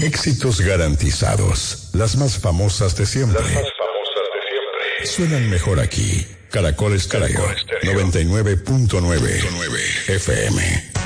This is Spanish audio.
Éxitos garantizados. Las más famosas de siempre. Suenan mejor aquí. Caracol Estéreo 99.9 FM.